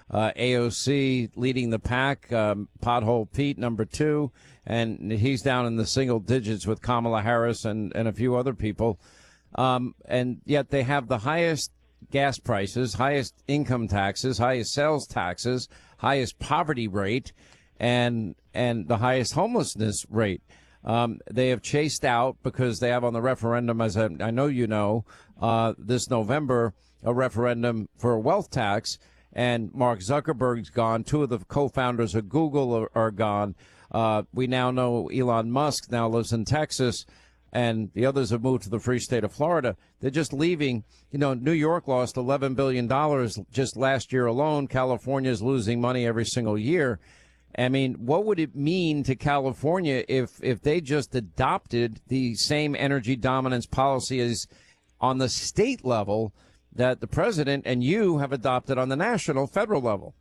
AOC leading the pack, Pothole Pete number 2, and he's down in the single digits with Kamala Harris and a few other people. And yet they have the highest gas prices, highest income taxes, highest sales taxes, highest poverty rate, and the highest homelessness rate. They have chased out, because they have on the referendum, as I know you know, this November, a referendum for a wealth tax, and Mark Zuckerberg's gone. 2 of the co-founders of Google are gone. We now know Elon Musk now lives in Texas, and the others have moved to the free state of Florida. They're just leaving. You know, New York lost $11 billion just last year alone. California is losing money every single year. I mean, what would it mean to California if they just adopted the same energy dominance policy as on the state level that the president and you have adopted on the national federal level?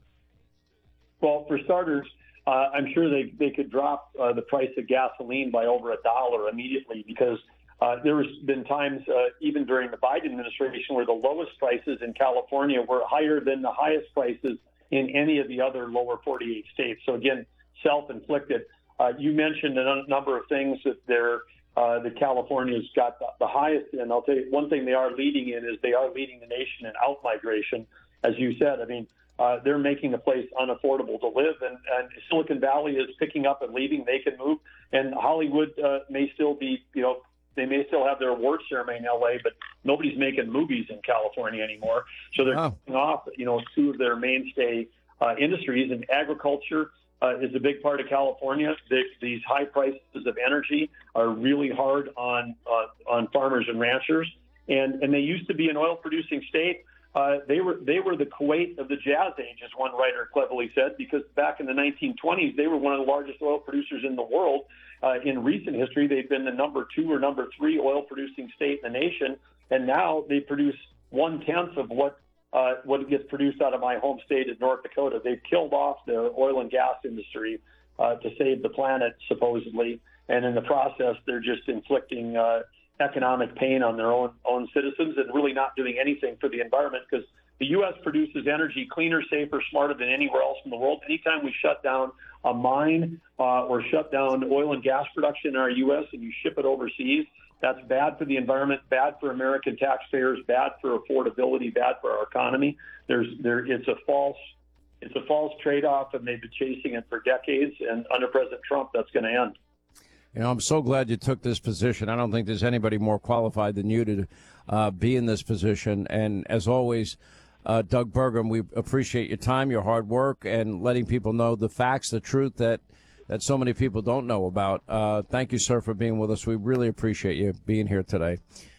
Well, for starters, I'm sure they could drop the price of gasoline by over $1 immediately, because there's been times, even during the Biden administration, where the lowest prices in California were higher than the highest prices in any of the other lower 48 states. So again, self-inflicted. You mentioned a number of things that that California's got the highest, and I'll tell you one thing they are leading in is they are leading the nation in out-migration. As you said, I mean, they're making the place unaffordable to live, and Silicon Valley is picking up and leaving. They can move, and Hollywood may still be, they may still have their award ceremony in L.A., but nobody's making movies in California anymore. So they're cutting off, 2 of their mainstay industries, and agriculture is a big part of California. These high prices of energy are really hard on farmers and ranchers, and they used to be an oil-producing state. They were the Kuwait of the Jazz Age, as one writer cleverly said, because back in the 1920s, they were one of the largest oil producers in the world. In recent history, they've been the number 2 or number 3 oil-producing state in the nation, and now they produce 1/10 of what gets produced out of my home state of North Dakota. They've killed off the oil and gas industry to save the planet, supposedly, and in the process, they're just inflicting economic pain on their own citizens and really not doing anything for the environment, because the U.S. produces energy cleaner, safer, smarter than anywhere else in the world. Anytime we shut down a mine or shut down oil and gas production in our U.S. and you ship it overseas, that's bad for the environment, bad for American taxpayers, bad for affordability, bad for our economy. It's a false trade-off, and they've been chasing it for decades. And under President Trump, that's going to end. I'm so glad you took this position. I don't think there's anybody more qualified than you to be in this position. And as always, Doug Burgum, we appreciate your time, your hard work, and letting people know the facts, the truth that so many people don't know about. Thank you, sir, for being with us. We really appreciate you being here today.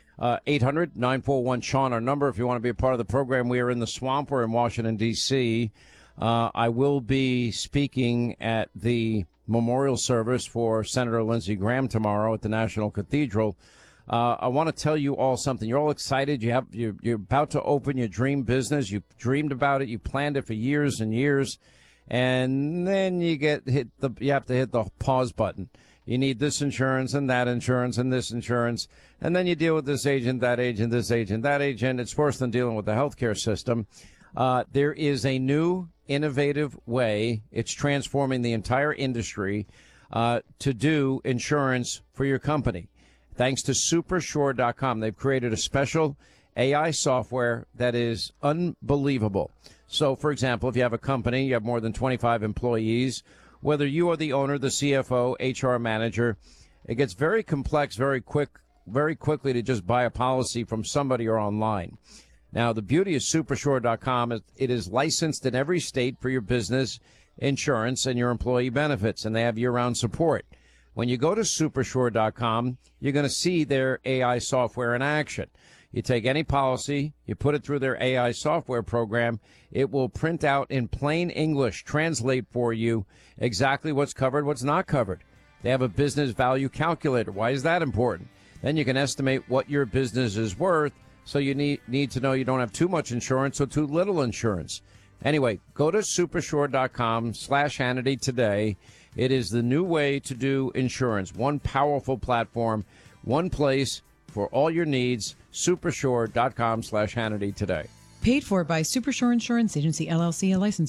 800-941-SEAN, our number, if you want to be a part of the program. We are in the swamp. We're in Washington, D.C. I will be speaking at the memorial service for Senator Lindsey Graham tomorrow at the National Cathedral. I want to tell you all something. You're all excited. You're about to open your dream business. You dreamed about it. You planned it for years and years. And then you have to hit the pause button. You need this insurance and that insurance and this insurance. And then you deal with this agent, that agent, this agent, that agent. It's worse than dealing with the healthcare system. There is a new innovative way. It's transforming the entire industry to do insurance for your company. Thanks to Supersure.com. They've created a special AI software that is unbelievable. So, for example, if you have a company, you have more than 25 employees, whether you are the owner, the CFO, HR manager, it gets very complex very quickly to just buy a policy from somebody or online. Now, the beauty of Supersure.com is it is licensed in every state for your business insurance and your employee benefits, and they have year-round support. When you go to Supersure.com, you're going to see their AI software in action. You take any policy, you put it through their AI software program, it will print out in plain English, translate for you exactly what's covered, what's not covered. They have a business value calculator. Why is that important? Then you can estimate what your business is worth, so you need to know you don't have too much insurance or too little insurance. Anyway, go to Supersure.com/Hannity today. It is the new way to do insurance. One powerful platform, one place for all your needs. Supersure.com/Hannity today. Paid for by Supersure Insurance Agency, LLC, a licensed